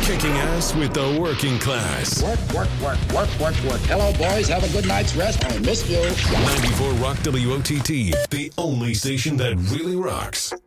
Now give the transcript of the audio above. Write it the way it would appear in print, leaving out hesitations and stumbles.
Kicking ass with the working class. Work. Hello, boys. Have a good night's rest. I missed you. 94 Rock WOTT, the only station that really rocks.